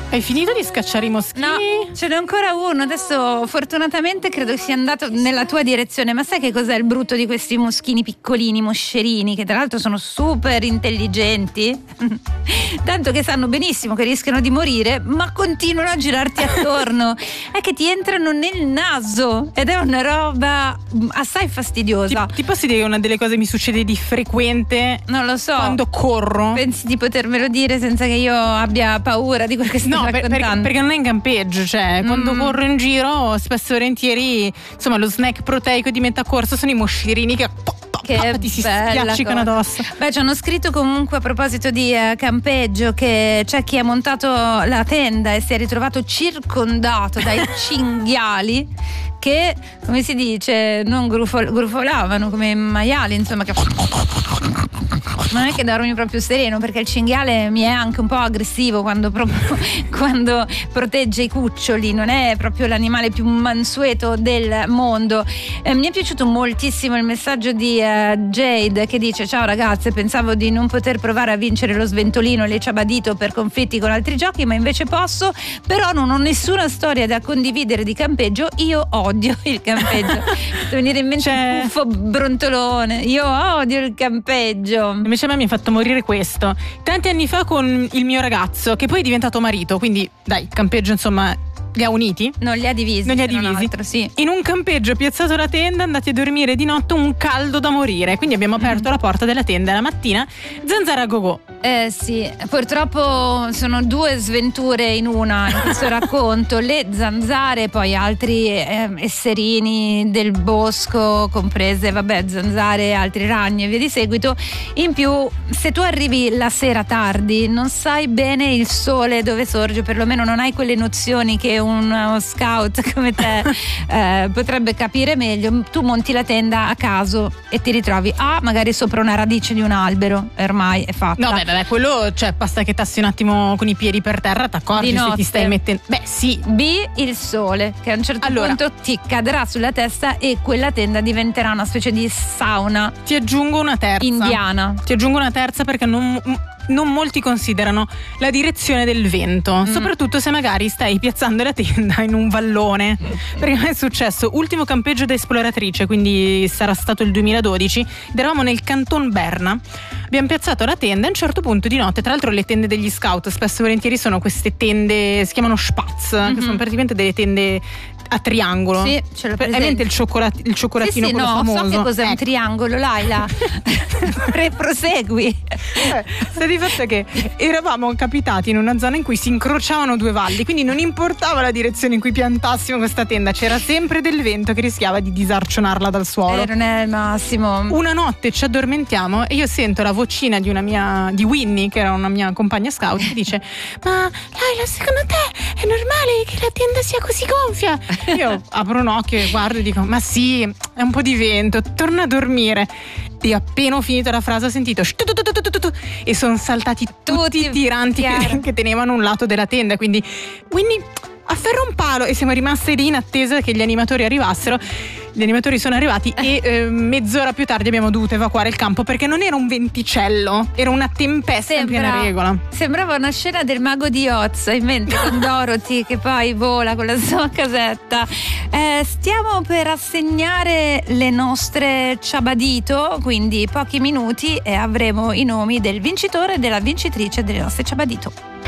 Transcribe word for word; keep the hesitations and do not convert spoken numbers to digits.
Hai finito di scacciare i moschini? No, ce n'è ancora uno. Adesso fortunatamente credo sia andato nella tua direzione. Ma sai che cos'è il brutto di questi moschini piccolini, moscerini, che tra l'altro sono super intelligenti? Tanto che sanno benissimo che rischiano di morire, ma continuano a girarti attorno. È che ti entrano nel naso ed è una roba assai fastidiosa. Ti, ti posso dire che una delle cose che mi succede di frequente, non lo so, quando corro. Pensi di potermelo dire senza che io abbia paura di quel che stai no, per, raccontando? perché non è in campeggio, cioè mm. quando corro in giro spesso e volentieri, insomma, lo snack proteico di metà corsa sono i moscerini che che ti si spiaccicano addosso. Beh, ci hanno scritto comunque a proposito di uh, campeggio che c'è chi ha montato la tenda e si è ritrovato circondato dai cinghiali che, come si dice, non grufol- grufolavano come maiali, insomma, che non è che dormi proprio sereno, perché il cinghiale mi è anche un po' aggressivo quando, proprio, quando protegge i cuccioli, non è proprio l'animale più mansueto del mondo. Eh, mi è piaciuto moltissimo il messaggio di uh, Jade che dice: ciao ragazze, pensavo di non poter provare a vincere lo sventolino e le ciabadito per conflitti con altri giochi, ma invece posso, però non ho nessuna storia da condividere di campeggio, io odio il campeggio. Devo venire in mente C'è... un buffo brontolone, io odio il campeggio. Invece a me mi ha fatto morire questo tanti anni fa con il mio ragazzo, che poi è diventato marito, quindi dai, campeggio insomma li ha uniti, non li ha divisi, non li ha divisi. Altro, sì. In un campeggio piazzato la tenda, andati a dormire di notte, un caldo da morire, quindi abbiamo aperto mm. la porta della tenda la mattina, zanzara a go-go. Eh sì, purtroppo sono due sventure in una in questo racconto, le zanzare e poi altri eh, esserini del bosco, comprese, vabbè, zanzare, altri ragni e via di seguito. In più, se tu arrivi la sera tardi, non sai bene il sole dove sorge, perlomeno non hai quelle nozioni che uno scout come te eh, potrebbe capire meglio. Tu monti la tenda a caso e ti ritrovi A, magari sopra una radice di un albero, e ormai è fatta. No, beh, beh, quello, cioè, basta che tassi un attimo con i piedi per terra, t'accorgi se ti stai mettendo. Beh, sì. B, il sole, che a un certo allora, punto ti cadrà sulla testa e quella tenda diventerà una specie di sauna. Ti aggiungo una terza. Indiana. Ti aggiungo una terza perché non. non molti considerano la direzione del vento, mm. soprattutto se magari stai piazzando la tenda in un vallone. Perché a me è successo, ultimo campeggio da esploratrice, quindi sarà stato il duemiladodici, ed eravamo nel Canton Berna, abbiamo piazzato la tenda e a un certo punto di notte, tra l'altro le tende degli scout spesso e volentieri sono queste tende, si chiamano spatz, mm-hmm. che sono praticamente delle tende a triangolo. Sì, ce l'ho presente. Ovviamente il, cioccolat- il cioccolatino sì, sì, quello no, famoso. So che cos'è ecco. un triangolo, Laila. Pre- prosegui. Eh, sta di fatto che eravamo capitati in una zona in cui si incrociavano due valli, quindi non importava la direzione in cui piantassimo questa tenda, c'era sempre del vento che rischiava di disarcionarla dal suolo. Eh, non è il massimo. Una notte ci addormentiamo e io sento la vocina di una mia, di Winnie, che era una mia compagna scout, che dice: ma Laila, secondo te è normale che la tenda sia così gonfia? Io apro un occhio e guardo e dico: ma sì, è un po' di vento, torna a dormire. E appena ho finito la frase ho sentito e sono saltati tutti i tiranti che, che tenevano un lato della tenda, quindi quindi afferra un palo, e siamo rimaste lì in attesa che gli animatori arrivassero. Gli animatori sono arrivati e eh, mezz'ora più tardi abbiamo dovuto evacuare il campo, perché non era un venticello, era una tempesta Sembra, in piena regola. Sembrava una scena del Mago di Oz, in mente con Dorothy che poi vola con la sua casetta. Eh, stiamo per assegnare le nostre ciabadito, quindi pochi minuti, e avremo i nomi del vincitore e della vincitrice delle nostre ciabadito.